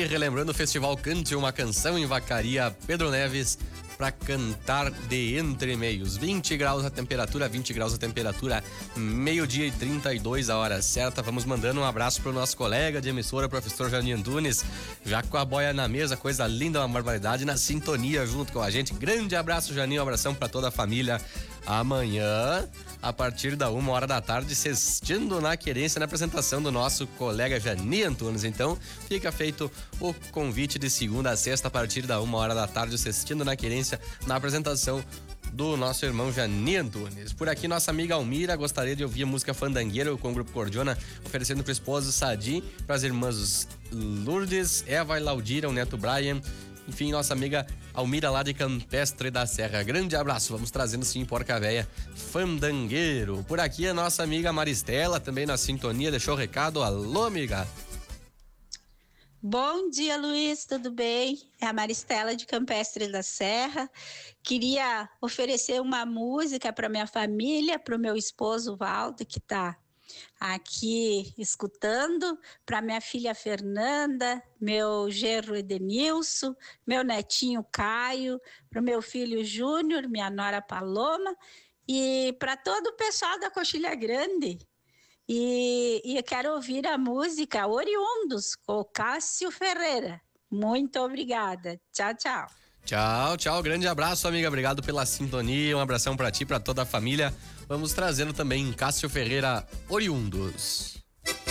relembrando o Festival Cante uma Canção em Vacaria Pedro Neves para cantar de entre meios. 20 graus a temperatura, meio-dia e 32 a hora certa. Vamos mandando um abraço pro nosso colega de emissora, professor Janinho Antunes, já com a boia na mesa, coisa linda, uma barbaridade, na sintonia junto com a gente. Grande abraço, Janinho, um abração para toda a família. Amanhã, a partir da 1h da tarde, Sextindo na Querência, na apresentação do nosso colega Janinho Antunes. Então, fica feito o convite de segunda a sexta, a partir da 1h da tarde, Sextindo na Querência, na apresentação do nosso irmão Janinho Antunes. Por aqui, nossa amiga Almira gostaria de ouvir a música Fandangueiro com o Grupo Cordiona, oferecendo para o esposo Sadi, para as irmãs Lourdes, Eva e Laudira, o neto Brian. Enfim, nossa amiga Almira lá de Campestre da Serra. Grande abraço. Vamos trazendo sim Porca Véia Fandangueiro. Por aqui a nossa amiga Maristela, também na sintonia, deixou o recado. Alô, amiga. Bom dia, Luiz, tudo bem? É a Maristela de Campestre da Serra. Queria oferecer uma música para minha família, para o meu esposo Valdo, que está aqui escutando, para minha filha Fernanda, meu genro Edenilson, meu netinho Caio, para o meu filho Júnior, minha nora Paloma e para todo o pessoal da Coxilha Grande. E eu quero ouvir a música Oriundos, com o Cássio Ferreira. Muito obrigada. Tchau, tchau. Tchau, tchau. Grande abraço, amiga. Obrigado pela sintonia. Um abração para ti, para toda a família. Vamos trazendo também Cássio Ferreira, Oriundos.